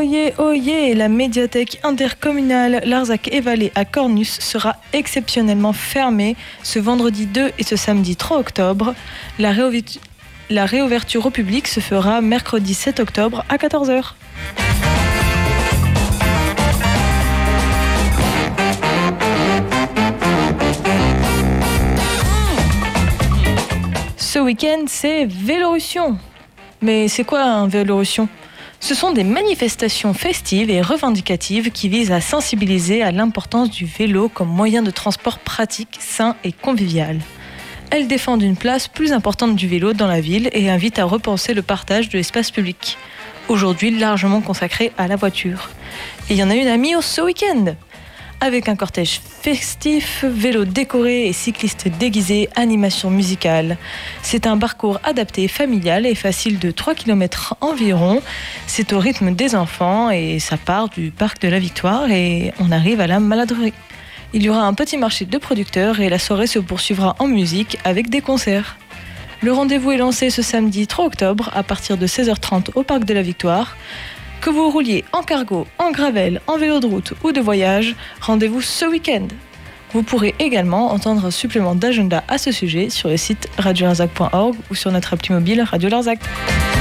Oyez, oyez, la médiathèque intercommunale Larzac et Vallée à Cornus sera exceptionnellement fermée ce vendredi 2 et ce samedi 3 octobre. La réouverture au public se fera mercredi 7 octobre à 14h. Ce week-end, c'est Vélorussion. Mais c'est quoi un Vélorussion ? Ce sont des manifestations festives et revendicatives qui visent à sensibiliser à l'importance du vélo comme moyen de transport pratique, sain et convivial. Elles défendent une place plus importante du vélo dans la ville et invitent à repenser le partage de l'espace public, aujourd'hui largement consacré à la voiture. Et il y en a une amie ce week-end, avec un cortège festif, vélo décoré et cyclistes déguisés, animation musicale. C'est un parcours adapté, familial et facile de 3 km environ. C'est au rythme des enfants et ça part du parc de la Victoire et on arrive à la Maladrerie. Il y aura un petit marché de producteurs et la soirée se poursuivra en musique avec des concerts. Le rendez-vous est lancé ce samedi 3 octobre à partir de 16h30 au parc de la Victoire. Que vous rouliez en cargo, en gravel, en vélo de route ou de voyage, rendez-vous ce week-end. Vous pourrez également entendre un supplément d'agenda à ce sujet sur le site radiolarzac.org ou sur notre appli mobile Radio Larzac.